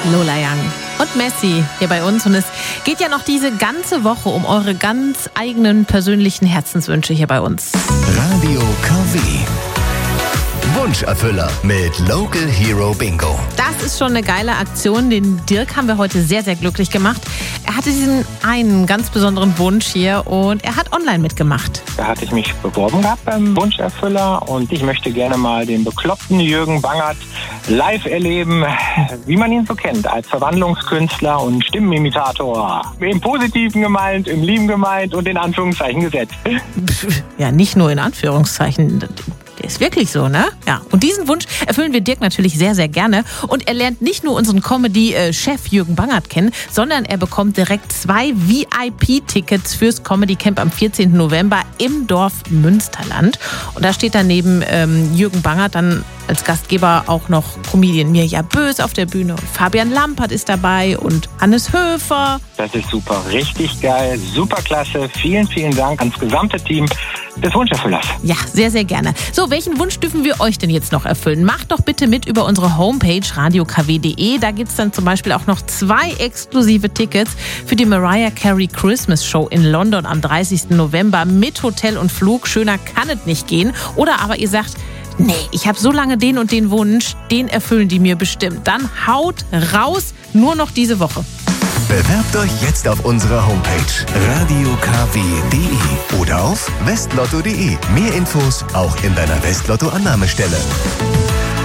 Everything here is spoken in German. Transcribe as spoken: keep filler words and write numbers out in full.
Lola Young und Messi hier bei uns. Und es geht ja noch diese ganze Woche um eure ganz eigenen persönlichen Herzenswünsche hier bei uns. Radio K W. Wunscherfüller mit Local Hero Bingo. Das ist schon eine geile Aktion. Den Dirk haben wir heute sehr, sehr glücklich gemacht. Er hatte diesen einen ganz besonderen Wunsch hier und er hat online mitgemacht. Da hatte ich mich beworben gehabt beim Wunscherfüller und ich möchte gerne mal den bekloppten Jürgen Bangert live erleben, wie man ihn so kennt, als Verwandlungskünstler und Stimmenimitator. Im Positiven gemeint, im Lieben gemeint und in Anführungszeichen gesetzt. Ja, nicht nur in Anführungszeichen. Der ist wirklich so, ne? Ja. Und diesen Wunsch erfüllen wir Dirk natürlich sehr, sehr gerne. Und er lernt nicht nur unseren Comedy-Chef Jürgen Bangert kennen, sondern er bekommt direkt zwei V I P-Tickets fürs Comedy Camp am vierzehnten November im Dorf Münsterland. Und da steht dann neben ähm, Jürgen Bangert dann als Gastgeber auch noch Comedian Mirja Bös auf der Bühne. Und Fabian Lampert ist dabei und Hannes Höfer. Das ist super, richtig geil, super klasse. Vielen, vielen Dank ans gesamte Team des Wunscherfüllers. Ja, sehr, sehr gerne. So, welchen Wunsch dürfen wir euch denn jetzt noch erfüllen? Macht doch bitte mit über unsere Homepage radio k w punkt de. Da gibt es dann zum Beispiel auch noch zwei exklusive Tickets für die Mariah Carey Christmas Show in London am dreißigsten November mit Hotel und Flug. Schöner kann es nicht gehen. Oder aber ihr sagt, nee, ich habe so lange den und den Wunsch, den erfüllen die mir bestimmt. Dann haut raus, nur noch diese Woche. Bewerbt euch jetzt auf unserer Homepage radio k w punkt de oder auf westlotto punkt de. Mehr Infos auch in deiner Westlotto-Annahmestelle.